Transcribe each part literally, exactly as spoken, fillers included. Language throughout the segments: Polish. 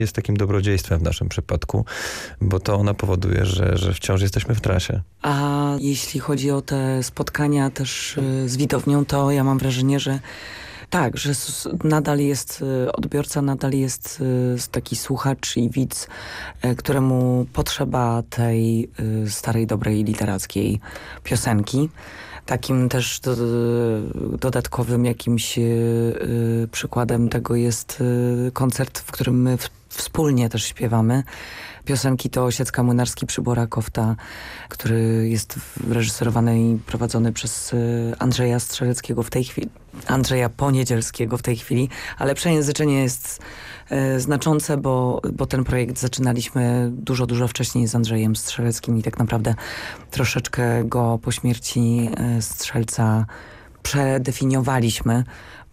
jest takim dobrodziejstwem w naszym przypadku, bo to ona powoduje, że, że wciąż jesteśmy w trasie. A jeśli chodzi o te spotkania też y, z widownią, to ja mam wrażenie, że tak, że s- nadal jest y, odbiorca, nadal jest y, taki słuchacz i widz, y, któremu potrzeba tej y, starej, dobrej literackiej piosenki. Takim też do, dodatkowym jakimś y, y, przykładem tego jest y, koncert, w którym my w, wspólnie też śpiewamy. Piosenki to Osiecka, Młynarski, Przybora, Kofta, który jest reżyserowany i prowadzony przez y, Andrzeja Strzeleckiego w tej chwili. Andrzeja Poniedzielskiego w tej chwili, ale przejęzyczenie jest y, znaczące, bo, bo ten projekt zaczynaliśmy dużo, dużo wcześniej z Andrzejem Strzeleckim i tak naprawdę troszeczkę go po śmierci y, Strzelca przedefiniowaliśmy,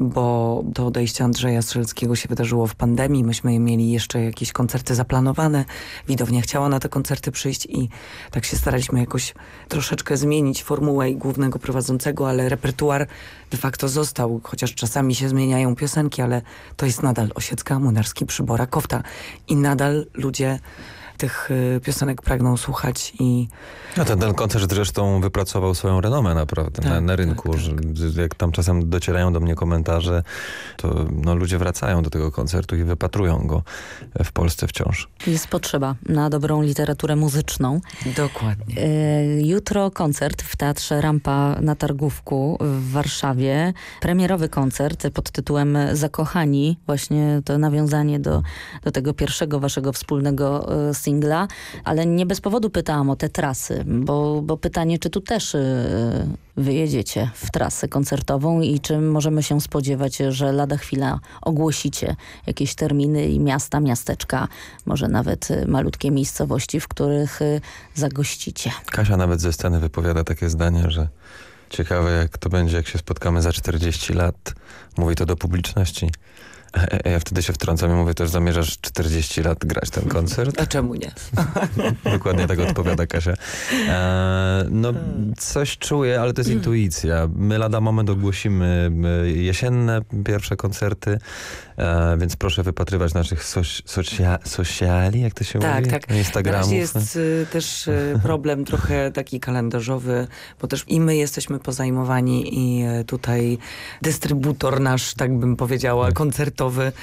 bo do odejścia Andrzeja Strzeleckiego się wydarzyło w pandemii. Myśmy mieli jeszcze jakieś koncerty zaplanowane. Widownia chciała na te koncerty przyjść i tak się staraliśmy jakoś troszeczkę zmienić formułę i głównego prowadzącego, ale repertuar de facto został, chociaż czasami się zmieniają piosenki, ale to jest nadal Osiecka, Młynarski, Przybora, Kofta i nadal ludzie tych y, piosenek pragną słuchać i... No ten, ten koncert zresztą wypracował swoją renomę naprawdę tak, na, na rynku. Tak, że, tak. jak tam czasem docierają do mnie komentarze, to no, ludzie wracają do tego koncertu i wypatrują go w Polsce wciąż. Jest potrzeba na dobrą literaturę muzyczną. Dokładnie. E, jutro koncert w Teatrze Rampa na Targówku w Warszawie. Premierowy koncert pod tytułem Zakochani. Właśnie to nawiązanie do, do tego pierwszego waszego wspólnego e, singla. Ale nie bez powodu pytałam o te trasy, bo, bo pytanie, czy tu też e, wyjedziecie w trasę koncertową i czy możemy się spodziewać, że lada chwila ogłosicie jakieś terminy i miasta, miasteczka, może nawet e, malutkie miejscowości, w których e, zagościcie. Kasia nawet ze sceny wypowiada takie zdanie, że ciekawe jak to będzie, jak się spotkamy za czterdzieści lat. Mówi to do publiczności. A ja wtedy się wtrącam i mówię, też zamierzasz czterdzieści lat grać ten koncert? A czemu nie? Dokładnie tak odpowiada Kasia. E, no coś czuję, ale to jest intuicja. My lada moment ogłosimy jesienne pierwsze koncerty, e, więc proszę wypatrywać naszych soci socia sociali, jak to się tak, mówi? Tak, tak. Instagramów. Na razie jest y, też y, problem trochę taki kalendarzowy, bo też i my jesteśmy pozajmowani i y, tutaj dystrybutor nasz, tak bym powiedziała, koncertowy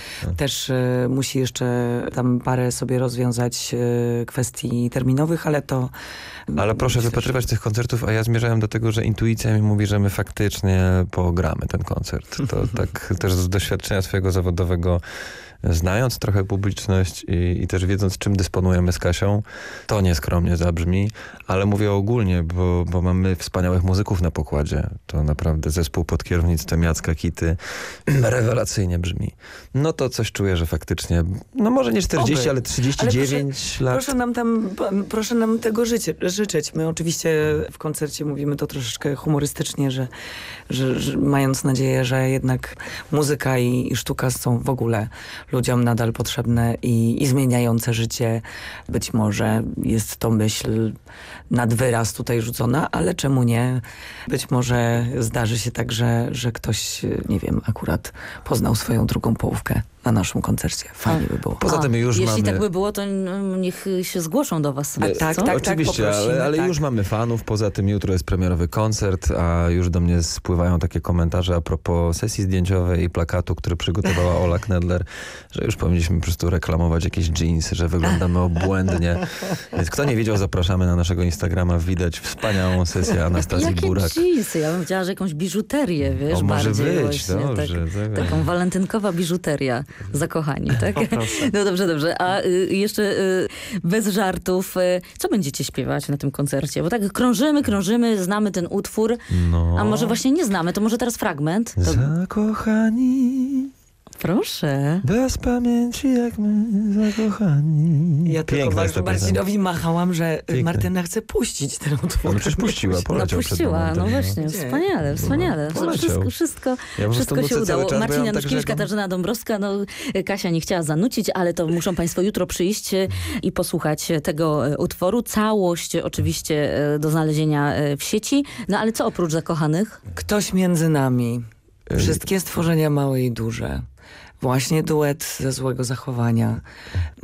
też y, musi jeszcze tam parę sobie rozwiązać y, kwestii terminowych, ale to... Ale proszę myślę, wypatrywać że... tych koncertów, a ja zmierzałem do tego, że intuicja mi mówi, że my faktycznie pogramy ten koncert. To tak też z doświadczenia swojego zawodowego, znając trochę publiczność i, i też wiedząc, czym dysponujemy z Kasią, to nieskromnie zabrzmi, ale mówię ogólnie, bo, bo mamy wspaniałych muzyków na pokładzie. To naprawdę zespół pod kierownictwem Jacka Kity rewelacyjnie brzmi. No to coś czuję, że faktycznie, no może nie czterdzieści, Oby. ale trzydzieści dziewięć ale proszę, lat. Proszę nam tam, proszę nam tego życie, życzyć. My oczywiście w koncercie mówimy to troszeczkę humorystycznie, że, że, że mając nadzieję, że jednak muzyka i, i sztuka są w ogóle ludziom nadal potrzebne i, i zmieniające życie. Być może jest to myśl nad wyraz tutaj rzucona, ale czemu nie? Być może zdarzy się tak, że, że ktoś, nie wiem, akurat poznał swoją drugą połówkę na naszym koncercie. Fajnie by było. Poza tym już jeśli mamy... tak by było, to mm, niech się zgłoszą do was. A tak, co? tak, Oczywiście, tak, ale, ale tak. już mamy fanów. Poza tym jutro jest premierowy koncert, a już do mnie spływają takie komentarze a propos sesji zdjęciowej i plakatu, który przygotowała Ola Knedler, że już powinniśmy po prostu reklamować jakieś jeansy, że wyglądamy obłędnie. Więc kto nie wiedział, zapraszamy na naszego Instagrama. Widać wspaniałą sesję Anastazji Jakie Burak. jeansy? Ja bym chciała, że jakąś biżuterię, wiesz, O, może bardziej być, właśnie. dobrze, Tak, tak. taką walentynkowa biżuteria. Zakochani, tak? No dobrze, dobrze. A y, jeszcze y, bez żartów, y, co będziecie śpiewać na tym koncercie? Bo tak krążymy, krążymy, znamy ten utwór, No. a może właśnie nie znamy, to może teraz fragment? To... Zakochani, Proszę. bez pamięci jak my, zakochani. Ja tylko Piękna jest ta piosenka. Marcinowi machałam, że Piękne. Martyna chce puścić ten utwór. No przecież puściła, No poleciał przed puściła, momentem, no właśnie, Gdzie? wspaniale, wspaniale. Poleciał. Wszystko, wszystko, Ja po wszystko prostu się nucę cały udało. czas, bo ja Marcin mam Januszkiewicz, tak, że jak mam- Katarzyna Dąbrowska, no Kasia nie chciała zanucić, ale to muszą państwo jutro przyjść e, i posłuchać tego e, utworu. Całość oczywiście e, do znalezienia e, w sieci. No ale co oprócz zakochanych? Ktoś między nami. Wszystkie stworzenia małe i duże. właśnie duet ze Złego Zachowania.